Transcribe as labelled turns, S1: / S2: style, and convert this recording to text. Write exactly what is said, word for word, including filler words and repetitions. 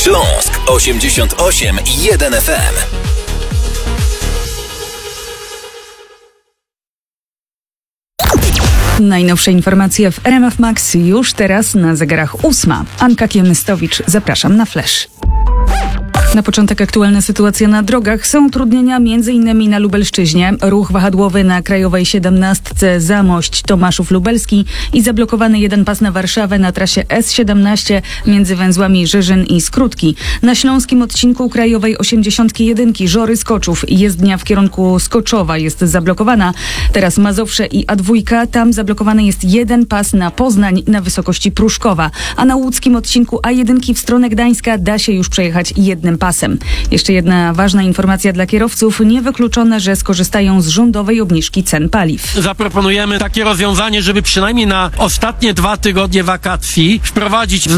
S1: Śląsk osiemdziesiąt osiem i jeden F M.
S2: Najnowsze informacje w R M F Max już teraz na zegarach ósma. Anka Kiemystowicz, zapraszam na Flash. Na początek aktualna sytuacja na drogach. Są utrudnienia między innymi na Lubelszczyźnie. Ruch wahadłowy na Krajowej siedemnastce Zamość Tomaszów Lubelski i zablokowany jeden pas na Warszawę na trasie S siedemnaście między węzłami Żyżyn i Skrótki. Na śląskim odcinku Krajowej osiemdziesiąt jeden Żory Skoczów jezdnia w kierunku Skoczowa jest zablokowana. Teraz Mazowsze i A dwa, tam zablokowany jest jeden pas na Poznań na wysokości Pruszkowa. A na łódzkim odcinku A jeden w stronę Gdańska da się już przejechać jednym pasem. Jeszcze jedna ważna informacja dla kierowców. Niewykluczone, że skorzystają z rządowej obniżki cen paliw.
S3: Zaproponujemy takie rozwiązanie, żeby przynajmniej na ostatnie dwa tygodnie wakacji wprowadzić